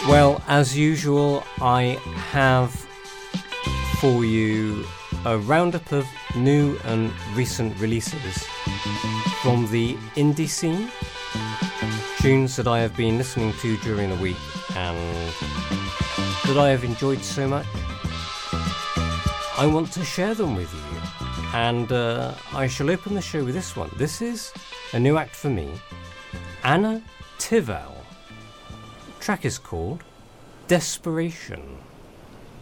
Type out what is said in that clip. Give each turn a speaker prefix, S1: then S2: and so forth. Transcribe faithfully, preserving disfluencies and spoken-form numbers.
S1: Well, as usual, I have for you a roundup of new and recent releases from the indie scene, tunes that I have been listening to during the week and that I have enjoyed so much. I want to share them with you, and uh, I shall open the show with this one. This is a new act for me, Anna Tivell. The track is called Desperation.